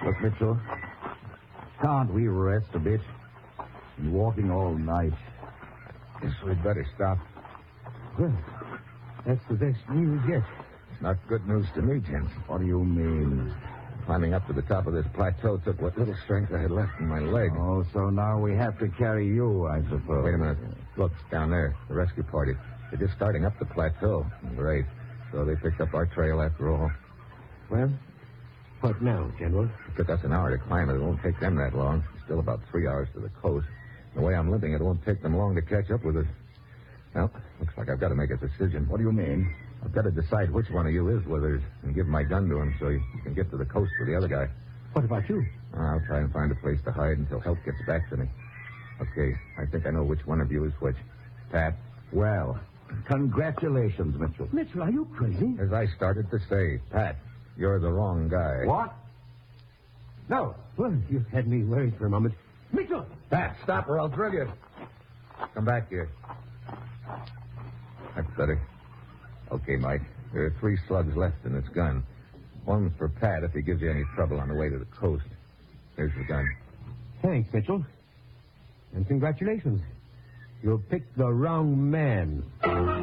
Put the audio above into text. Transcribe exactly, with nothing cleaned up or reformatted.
Look, Mitchell, can't we rest a bit? Been walking all night. Guess we'd better stop. Well, that's the best news yet. It's not good news to me, gents. What do you mean? Climbing up to the top of this plateau took what little strength I had left in my leg. Oh, so now we have to carry you, I suppose. Wait a minute. Look, down there, the rescue party. They're just starting up the plateau. Great. So they picked up our trail after all. Well, what now, General? It took us an hour to climb it. It won't take them that long. Still about three hours to the coast. The way I'm limping, it won't take them long to catch up with us. Well, looks like I've got to make a decision. What do you mean? I've got to decide which one of you is Withers and give my gun to him so you can get to the coast with the other guy. What about you? I'll try and find a place to hide until help gets back to me. Okay, I think I know which one of you is which. Pat? Well, congratulations, Mitchell. Mitchell, are you crazy? As I started to say, Pat, you're the wrong guy. What? No. Well, you had me worried for a moment. Mitchell! Pat, stop or I'll drill you. Come back here. That's better. Okay, Mike. There are three slugs left in this gun. One's for Pat if he gives you any trouble on the way to the coast. Here's the gun. Thanks, Mitchell. And congratulations. You picked the wrong man.